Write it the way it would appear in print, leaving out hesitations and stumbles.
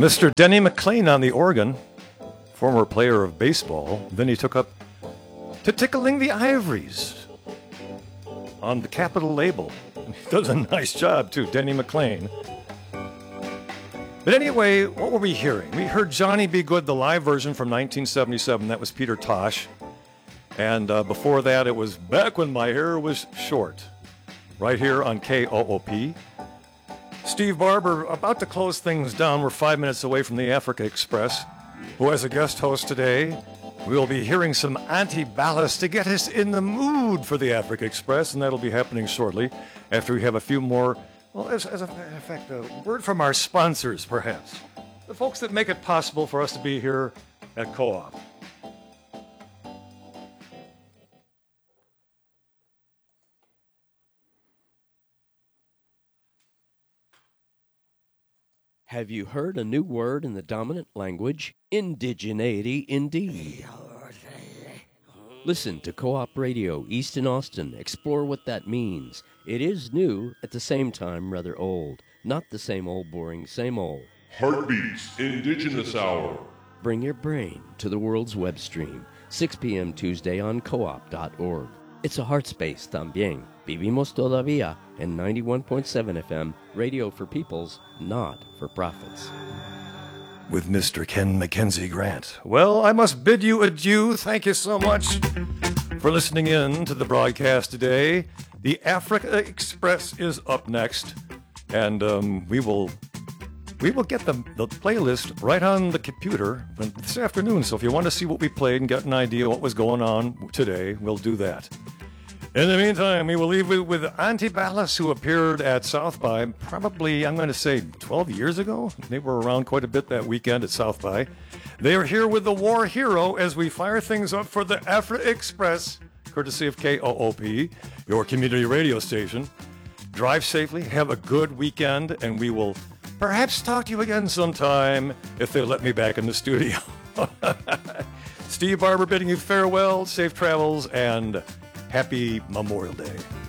Mr. Denny McLean on the organ, former player of baseball. Then he took up to tickling the ivories on the Capitol label. He does a nice job, too, Denny McLean. But anyway, what were we hearing? We heard Johnny B. Good, the live version from 1977. That was Peter Tosh. And before that, it was Back When My Hair Was Short, right here on KOOP. Steve Barber, about to close things down. We're 5 minutes away from the Africa Express, who has a guest host today. We will be hearing some Anti-Ballast to get us in the mood for the Africa Express, and that'll be happening shortly after we have a few more, well, as a matter of fact, a word from our sponsors, perhaps. The folks that make it possible for us to be here at Co-op. Have you heard a new word in the dominant language? Indigeneity, indeed. Listen to Co-op Radio East in Austin. Explore what that means. It is new, at the same time rather old. Not the same old boring, same old. Heartbeats Indigenous Hour. Bring your brain to the world's web stream. 6 p.m. Tuesday on coop.org. It's a heart space también. Vivimos todavía en 91.7 FM, radio for peoples, not for profits. With Mr. Ken Mackenzie Grant. Well, I must bid you adieu. Thank you so much for listening in to the broadcast today. The Africa Express is up next, and we will get the playlist right on the computer this afternoon. So if you want to see what we played and get an idea what was going on today, we'll do that. In the meantime, we will leave you with Anti-Ballast, who appeared at South by probably, I'm going to say, 12 years ago. They were around quite a bit that weekend at South by. They are here with the War Hero as we fire things up for the Africa Express, courtesy of KOOP, your community radio station. Drive safely, have a good weekend, and we will perhaps talk to you again sometime if they let me back in the studio. Steve Barber bidding you farewell, safe travels, and Happy Memorial Day.